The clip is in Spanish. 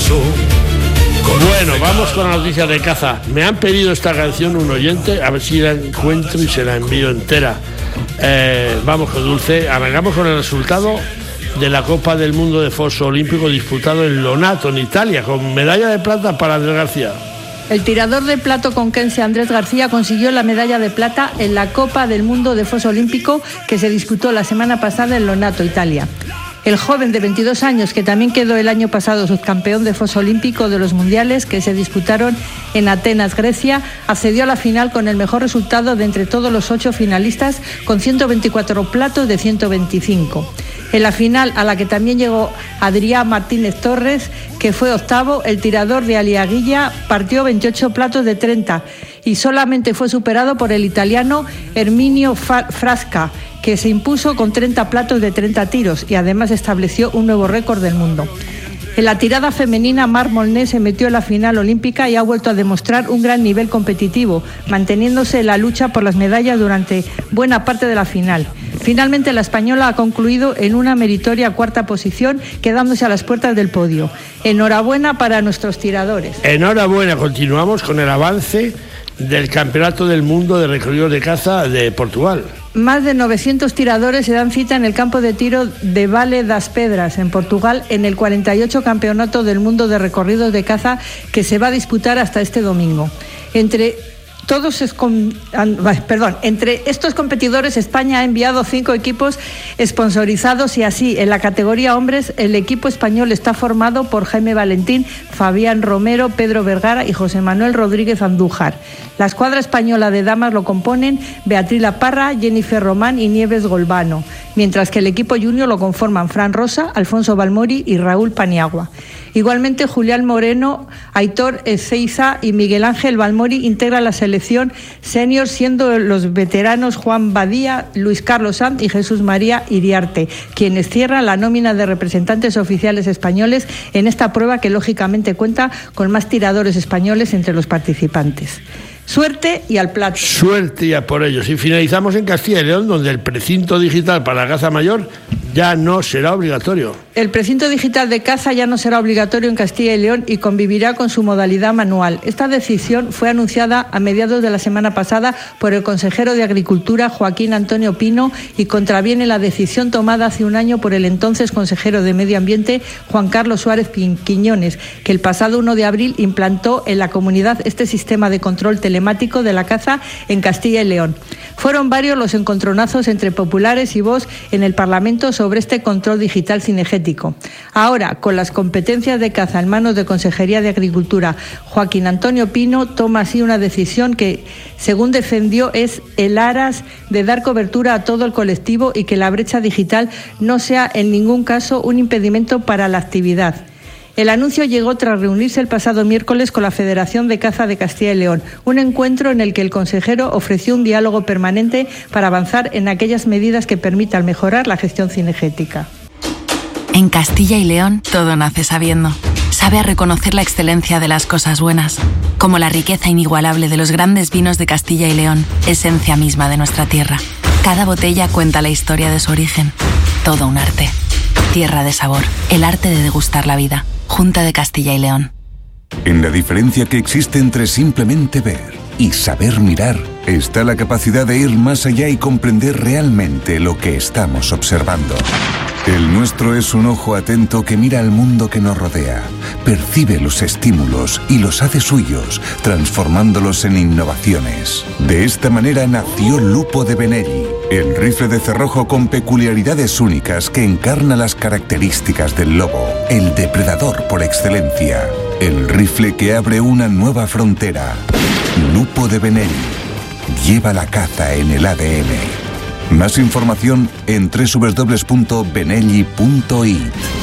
Bueno, vamos con la noticia de caza. Me han pedido esta canción un oyente, a ver si la encuentro y se la envío entera. Vamos con Dulce, arrancamos con el resultado de la Copa del Mundo de Foso Olímpico disputado en Lonato, en Italia, con medalla de plata para Andrés García. El tirador de plato conquense Andrés García consiguió la medalla de plata en la Copa del Mundo de Foso Olímpico que se disputó la semana pasada en Lonato, Italia. El joven de 22 años, que también quedó el año pasado subcampeón de foso olímpico de los mundiales que se disputaron en Atenas, Grecia, accedió a la final con el mejor resultado de entre todos los 8 finalistas, con 124 platos de 125. En la final, a la que también llegó Adrián Martínez Torres, que fue octavo, el tirador de Aliaguilla partió 28 platos de 30 y solamente fue superado por el italiano Erminio Frasca, que se impuso con 30 platos de 30 tiros y además estableció un nuevo récord del mundo. En la tirada femenina, Mar Molné se metió en la final olímpica y ha vuelto a demostrar un gran nivel competitivo, manteniéndose en la lucha por las medallas durante buena parte de la final. Finalmente, la española ha concluido en una meritoria cuarta posición, quedándose a las puertas del podio. Enhorabuena para nuestros tiradores. Enhorabuena, continuamos con el avance del Campeonato del Mundo de Recorridos de Caza de Portugal. Más de 900 tiradores se dan cita en el campo de tiro de Vale das Pedras, en Portugal, en el 48 Campeonato del Mundo de Recorridos de Caza que se va a disputar hasta este domingo. Entre estos competidores, España ha enviado 5 equipos sponsorizados y así, en la categoría hombres, el equipo español está formado por Jaime Valentín, Fabián Romero, Pedro Vergara y José Manuel Rodríguez Andújar. La escuadra española de damas lo componen Beatriz La Parra, Jennifer Román y Nieves Golbano, mientras que el equipo junior lo conforman Fran Rosa, Alfonso Balmori y Raúl Paniagua. Igualmente, Julián Moreno, Aitor Ezeiza y Miguel Ángel Balmori integran la selección senior, siendo los veteranos Juan Badía, Luis Carlos Sanz y Jesús María Iriarte, quienes cierran la nómina de representantes oficiales españoles en esta prueba que lógicamente cuenta con más tiradores españoles entre los participantes. Suerte y al plato. Suerte y a por ellos. Y finalizamos en Castilla y León, donde el precinto digital para la caza mayor ya no será obligatorio. El precinto digital de caza ya no será obligatorio en Castilla y León y convivirá con su modalidad manual. Esta decisión fue anunciada a mediados de la semana pasada por el consejero de Agricultura, Joaquín Antonio Pino, y contraviene la decisión tomada hace un año por el entonces consejero de Medio Ambiente, Juan Carlos Suárez Quiñones, que el pasado 1 de abril implantó en la comunidad este sistema de control telemático de la caza en Castilla y León. Fueron varios los encontronazos entre populares y Vox en el Parlamento sobre este control digital cinegético. Ahora, con las competencias de caza en manos de Consejería de Agricultura, Joaquín Antonio Pino toma así una decisión que, según defendió, es el aras de dar cobertura a todo el colectivo y que la brecha digital no sea en ningún caso un impedimento para la actividad. El anuncio llegó tras reunirse el pasado miércoles con la Federación de Caza de Castilla y León, un encuentro en el que el consejero ofreció un diálogo permanente para avanzar en aquellas medidas que permitan mejorar la gestión cinegética. En Castilla y León todo nace sabiendo. Sabe a reconocer la excelencia de las cosas buenas, como la riqueza inigualable de los grandes vinos de Castilla y León, esencia misma de nuestra tierra. Cada botella cuenta la historia de su origen. Todo un arte. Tierra de sabor, el arte de degustar la vida. Junta de Castilla y León. En la diferencia que existe entre simplemente ver y saber mirar, está la capacidad de ir más allá y comprender realmente lo que estamos observando. El nuestro es un ojo atento que mira al mundo que nos rodea, percibe los estímulos y los hace suyos, transformándolos en innovaciones. De esta manera nació Lupo de Benelli, el rifle de cerrojo con peculiaridades únicas que encarna las características del lobo, el depredador por excelencia. El rifle que abre una nueva frontera. Lupo de Benelli. Lleva la caza en el ADN. Más información en www.benelli.it.